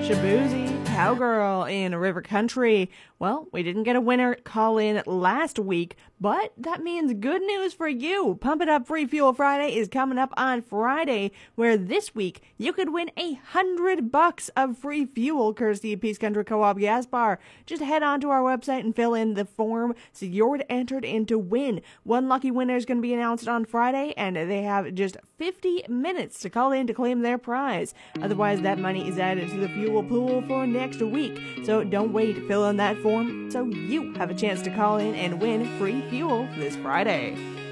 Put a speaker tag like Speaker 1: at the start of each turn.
Speaker 1: Shaboozey, Cowgirl in River Country. Well, we didn't get a winner call in last week, but that means good news for you. Pump It Up Free Fuel Friday is coming up on Friday, where this week you could win $100 of free fuel courtesy of Peace Country Co-op Gas Bar. Just head on to our website and fill in the form so you're entered in to win. One lucky winner is going to be announced on Friday, and they have just 50 minutes to call in to claim their prize. Otherwise, that money is added to the fuel pool for next week. So don't wait, fill in that form so you have a chance to call in and win free fuel this Friday.